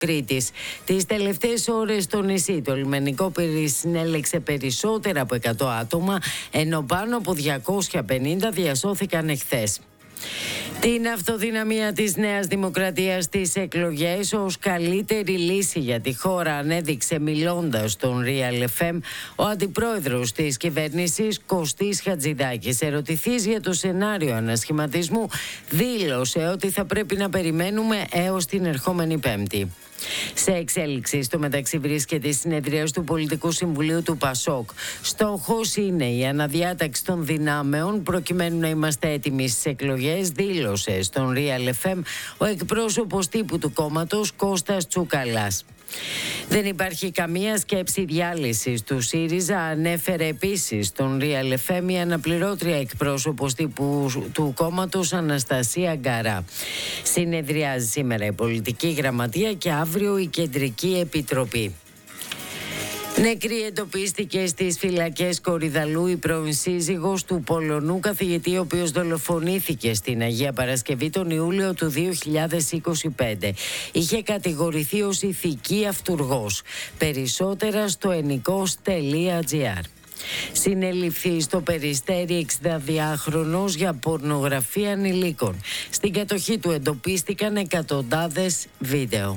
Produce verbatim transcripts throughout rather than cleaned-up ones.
Κρήτης. Τις τελευταίες ώρες στο νησί το λιμενικό πύρι συνέλεξε περισσότερα από εκατό άτομα, ενώ πάνω από διακόσια πενήντα διασώθηκαν εχθές. Την αυτοδυναμία της Νέας Δημοκρατίας στις εκλογές ως καλύτερη λύση για τη χώρα ανέδειξε μιλώντας στον Real εφ εμ ο αντιπρόεδρος της κυβέρνησης Κωστής Χατζηδάκης. Ερωτηθείς για το σενάριο ανασχηματισμού, δήλωσε ότι θα πρέπει να περιμένουμε έως την ερχόμενη Πέμπτη. Σε εξέλιξη στο μεταξύ βρίσκεται η συνεδρίαση του Πολιτικού Συμβουλίου του Πασόκ. Στόχος είναι η αναδιάταξη των δυνάμεων προκειμένου να είμαστε έτοιμοι στις εκλογές, δήλωσε στον Real εφ εμ ο εκπρόσωπος τύπου του κόμματος Κώστας Τσουκαλάς. Δεν υπάρχει καμία σκέψη διάλυσης του ΣΥΡΙΖΑ, ανέφερε επίσης στον Real εφ εμ η αναπληρώτρια εκπρόσωπος τύπου του κόμματος Αναστασία Γκαρά. Συνεδριάζει σήμερα η Πολιτική Γραμματεία και αύριο η Κεντρική Επιτροπή. Νεκρή εντοπίστηκε στις φυλακές Κορυδαλού η πρώην σύζυγος του Πολωνού καθηγητή, ο οποίος δολοφονήθηκε στην Αγία Παρασκευή τον Ιούλιο του δύο χιλιάδες είκοσι πέντε. Είχε κατηγορηθεί ως ηθική αυτουργός. Περισσότερα στο ενικός τελεία τζι άρ. Συνελήφθη στο Περιστέρι εξηνταδυάχρονος για πορνογραφία ανηλίκων. Στην κατοχή του εντοπίστηκαν εκατοντάδες βίντεο.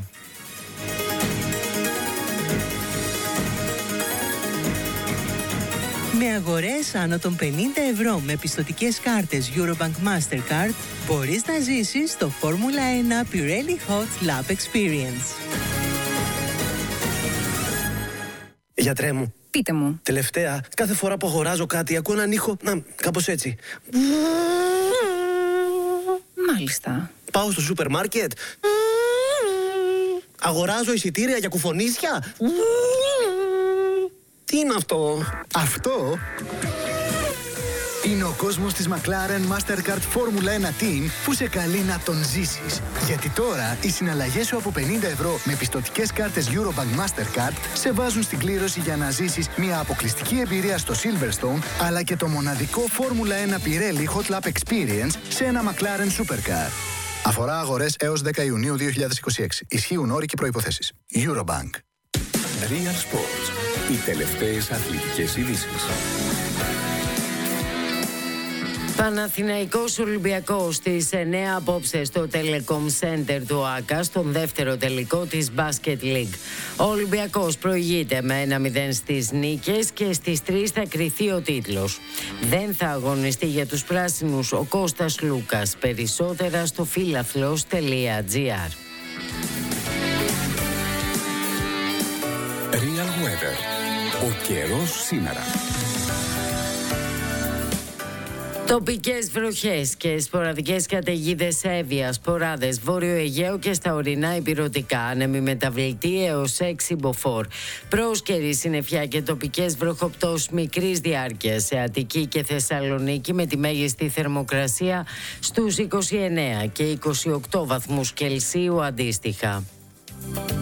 Με αγορές άνω των πενήντα ευρώ με πιστωτικές κάρτες Eurobank Mastercard μπορείς να ζήσεις το Φόρμουλα ένα Pirelli Hot Lap Experience. Γιατρέ μου. Πείτε μου. Τελευταία, κάθε φορά που αγοράζω κάτι ακούω έναν ήχο, να, κάπως έτσι. Μάλιστα. Πάω στο σούπερ μάρκετ. Αγοράζω εισιτήρια για κουφονίσια. Τι είναι αυτό? Αυτό είναι ο κόσμος της McLaren Mastercard Φόρμουλα ένα Team που σε καλεί να τον ζήσεις. Γιατί τώρα οι συναλλαγές σου από πενήντα ευρώ με πιστωτικές κάρτες Eurobank Mastercard σε βάζουν στην κλήρωση για να ζήσεις μια αποκλειστική εμπειρία στο Silverstone, αλλά και το μοναδικό Φόρμουλα ένα Pirelli Hot Lap Experience σε ένα McLaren Supercar. Αφορά αγορές έως δέκα Ιουνίου δύο χιλιάδες είκοσι έξι. Ισχύουν όροι και προϋποθέσεις. Eurobank. Real Sports. Οι τελευταίες αθλητικές ειδήσεις. Παναθηναϊκός Ολυμπιακός στις εννέα απόψε στο Telecom Center του ΆΚΑ στον δεύτερο τελικό της Basket League. Ο Ολυμπιακός προηγείται με ένα μηδέν στις νίκες και στις τρεις θα κριθεί ο τίτλος. Δεν θα αγωνιστεί για τους πράσινους ο Κώστας Λούκας. Περισσότερα στο φίλαθλος τελεία τζι άρ. Real Weather. Ο καιρός σήμερα. Τοπικές βροχές και σποραδικές καταιγίδες σε Εύβοια, Σποράδες, Βόρειο Αιγαίο και στα ορεινά ηπειρωτικά. Άνεμοι μεταβλητή έως έξι μποφόρ. Πρόσκαιρη συννεφιά και τοπικές βροχοπτώσεις μικρής διάρκειας σε Αττική και Θεσσαλονίκη με τη μέγιστη θερμοκρασία στους είκοσι εννέα και είκοσι οκτώ βαθμούς Κελσίου αντίστοιχα.